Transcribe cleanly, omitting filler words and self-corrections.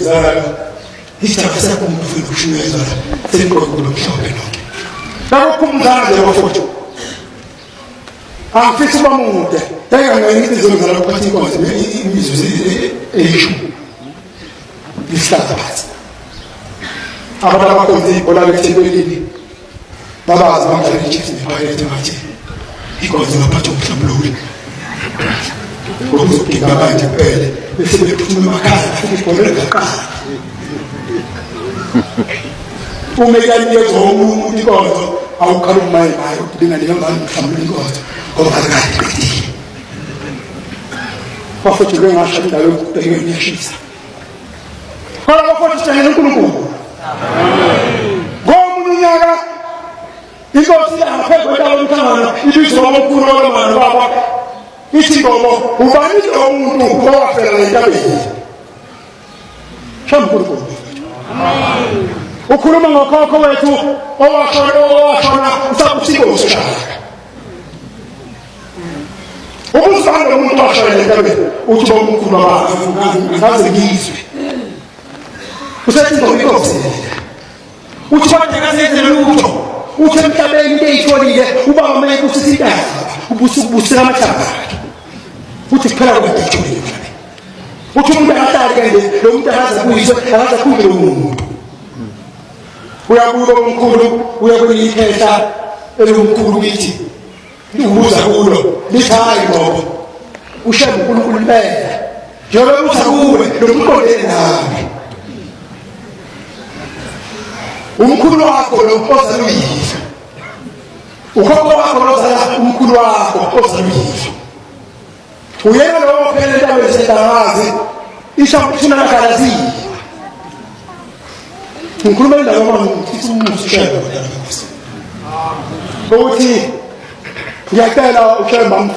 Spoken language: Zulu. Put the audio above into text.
zala isithatha kumfundo kushiyeza senqokulo mhlophe lonke bakukhumzana nje bafowethu afisa bamude ngeke izozala ukuphatha inkonzo imizuzu eyishumi isihlala phansi abantu abakhonza ibhola bethembelini babazi bangale ichiefs nephakethe bathi inkonzo ngaphatha umhlambululi ukuzobheka manje kuphela bese bephuthuma emakhaya afike ibhola ligaqala umekaniyezo umuntu inkonzo awukhaluma nayo ukudingana ngani mhlambululi inkonzo ngoba akayiqedile bafuthu bengasho indawo yokubheka iyashisa kodwa bafuthu sithengele uNkulunkulu ngomunyaka inkosi yaphezulu kwentawo umhlangano ibizwa abamkhulu bakamama baba ithi ngoba ubani lo muntu owafela entabeni shamkhulu amen ukhuluma ngokhokho wethu owashona usakusikosi shaka ukuzibanga umuntu owashona entabeni uthi bomkhulu baba ngaze ngizwe usethi ngomkhosi uthi kodwa ngazenzela lutho uthi emhlabeni beyitholile ubaba manje kusisitaba ubusukubusela amathaba uthi kuphela kwetholile uthi umuntu akatali kanje lo muntu akaza kuyiswe akaza kube lo muntu uyabuka omkhulu uyakuyiphehla elomkhulu kithi ubuza kulo lithayi ngoba ushaya uNkulunkulu impela njengoba ubuza kuwe lo mqondene nawe umkhulu wakho lo ozaluyisa ukhokho wakho lozala umkhulu wakho ozaluyisa uyena lo phela into esendawazi ishaphuna nakalazi ukhuluma indaba ukuthi umushelo ukuthi ngiyacela ushemba